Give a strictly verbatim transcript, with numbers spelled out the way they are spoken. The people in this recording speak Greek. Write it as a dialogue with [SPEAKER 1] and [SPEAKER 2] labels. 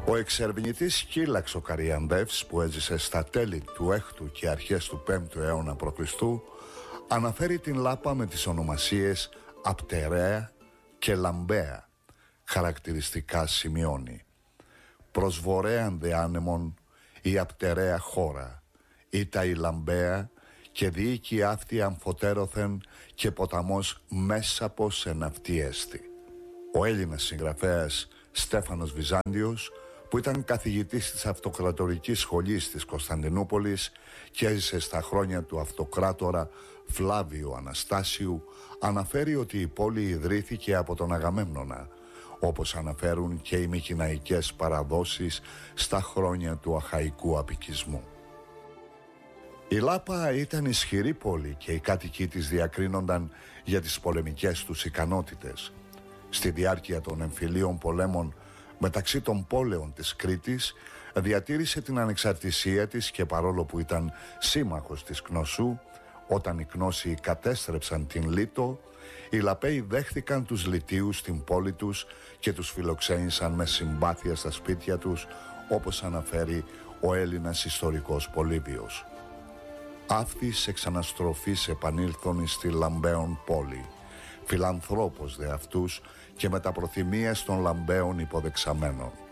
[SPEAKER 1] Ο εξερευνητής Σκύλαξ ο Καριανδεύς, που έζησε στα τέλη του έκτου και αρχές του πέμπτου αιώνα π.Χ., αναφέρει την Λάπα με τις ονομασίες Απτερέα και Λαμπέα. Χαρακτηριστικά σημειώνει: προς βορέαν δε άνεμον η Απτερέα χώρα, ήτα η Λαμπέα και διοίκη αυτή αμφωτέρωθεν και ποταμός μέσα πως εν αυτή έστη. Ο Έλληνας συγγραφέας Στέφανος Βυζάντιος, που ήταν καθηγητής της Αυτοκρατορικής Σχολής της Κωνσταντινούπολης και έζησε στα χρόνια του αυτοκράτορα Φλάβιου Αναστάσιου, αναφέρει ότι η πόλη ιδρύθηκε από τον Αγαμέμνονα, όπως αναφέρουν και οι μικηναϊκές παραδόσεις στα χρόνια του αχαϊκού απικισμού. Η Λάπα ήταν ισχυρή πόλη και οι κάτοικοι της διακρίνονταν για τις πολεμικές τους ικανότητες. Στη διάρκεια των εμφυλίων πολέμων μεταξύ των πόλεων της Κρήτης διατήρησε την ανεξαρτησία της και παρόλο που ήταν σύμμαχος της Κνωσού, όταν οι Κνώσιοι κατέστρεψαν την Λίτο, οι Λαπαίοι δέχθηκαν τους Λιτίους στην πόλη τους και τους φιλοξένησαν με συμπάθεια στα σπίτια τους, όπως αναφέρει ο Έλληνας ιστορικός Πολύβιος. Αύθης εξαναστροφής επανήλθον στη Λαμπαίων πόλη, φιλανθρώπος δε αυτούς και με τα προθυμίες των Λαμπαίων υποδεξαμένων.